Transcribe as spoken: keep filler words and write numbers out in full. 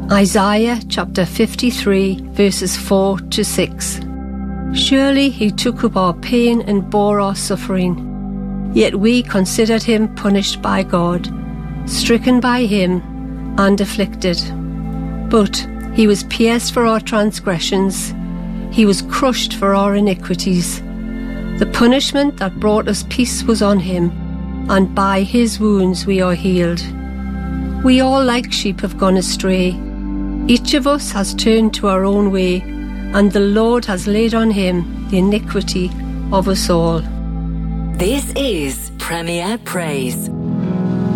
Isaiah chapter fifty-three, verses four to six. Surely he took up our pain and bore our suffering. Yet we considered him punished by God, stricken by him, and afflicted. But he was pierced for our transgressions, he was crushed for our iniquities. The punishment that brought us peace was on him, and by his wounds we are healed. We all like sheep have gone astray. Each of us has turned to our own way, and the Lord has laid on him the iniquity of us all. This is Premier Praise.